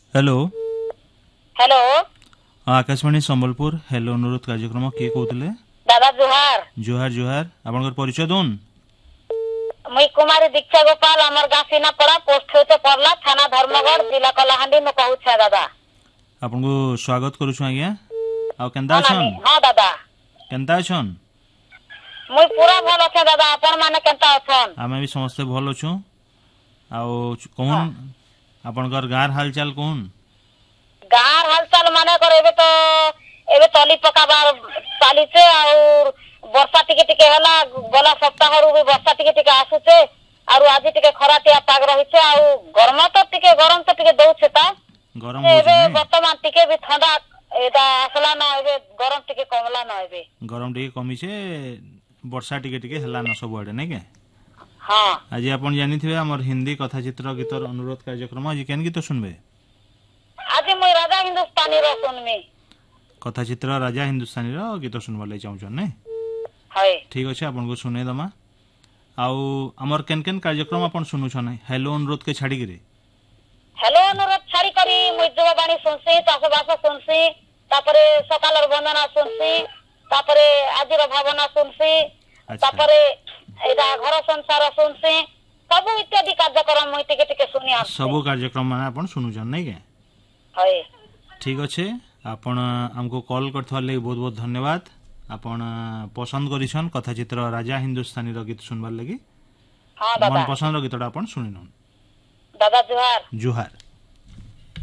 hello hello Akashvani Sambalpur hello अनुरोध कार्यक्रम किए कहते दादा जुहार जुहार जुहार आपन परिचय दोन मुई कुमारी दीक्षा गोपाल अमर गाँ सीनापड़ा पोस्ट होते पड़ला थाना धर्मगढ़ जिला कलाहांडी में कहूँ दादा आपन को स्वागत करूछु आज्ञा आ केंदा हाँ छन हाँ दादा केंदा छन मुई पूरा भल अच्छे दादा अपन माने केंता अछन आमे भी समस्त भल अछु आ कहून आपनकर गार हालचाल कहून गाँव हालचाल माने कर एबे तली पकाबार चालीचे और वर्षा टिके टिके हला गला सप्ताह रु भी वर्षा टिके टिके आसुचे और आज टिके खराटिया पाग रहिছে और गरम तो टिके दउछे ता गरम हो एबे वर्तमान टिके भी ठंडा एदा असला ना एबे गरम टिके कमला ना एबे गरम टिके कमी छे वर्षा टिके टिके हला न सब आडे नै के हां आज आपन जानिथिबे हमर हिंदी कथा चित्र गीतर अनुरोध कार्यक्रम आज केन गीत सुनबे आज मुई राजा हिंदुस्तानी रो सुनमी कथा चित्र राजा हिंदुस्तानी रो गीत सुनबा ले चाहू छन नै हाय ठीक अछि आपन को सुने दमा आउ हमर केन केन कार्यक्रम आपन सुनु छन हेलो अनुरोध के छाडी गिरे हेलो अनुरोध छाड़ी करी मुई जुवाबाणी सुनसी चाषबास सुनसी तापरे सकालर वंदना सुनसी तापरे आजिर भावना सुनसी तापरे एदा घर संसार सुनसी सब इत्यादि कार्यक्रम मुई टिके टिके सुनी आसी सब कार्यक्रम माने आपन सुनु छन नै के हाय ठीक अछि आपन हमको कॉल करथवा ले बहुत बहुत धन्यवाद आपन पसंद करिसन कथा चित्र राजा हिंदुस्तानी रो गीत सुनबार लागि हां दादा मन पसंद रो गीतडा आपन सुनिनन दादा जुहार जुहार